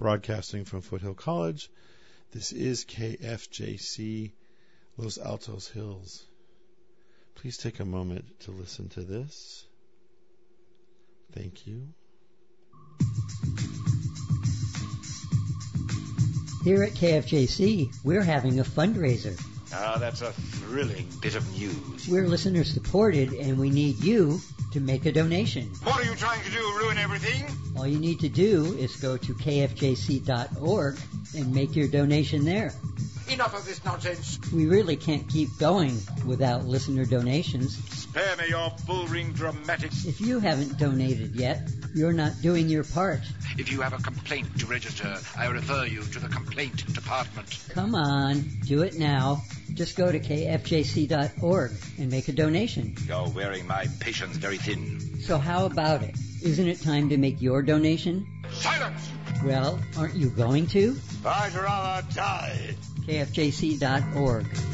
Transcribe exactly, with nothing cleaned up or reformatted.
broadcasting from Foothill College. This is K F J C, Los Altos Hills. Please take a moment to listen to this. Thank you. Here at K F J C, we're having a fundraiser. Ah, that's a thrilling bit of news. We're listener supported, and we need you to make a donation. What are you trying to do, ruin everything? All you need to do is go to K F J C dot org and make your donation there. Enough of this nonsense. We really can't keep going without listener donations. Spare me your bull-ring dramatics. If you haven't donated yet, you're not doing your part. If you have a complaint to register, I refer you to the complaint department. Come on, do it now. Just go to K F J C dot org and make a donation. You're wearing my patience very thin. So how about it? Isn't it time to make your donation? Silence! Well, aren't you going to? I'd rather die. K F J C dot org.